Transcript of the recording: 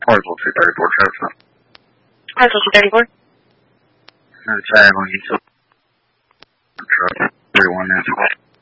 Parcel 234, Travis. Parcel 234? No, tag on you. Truck 31 minutes.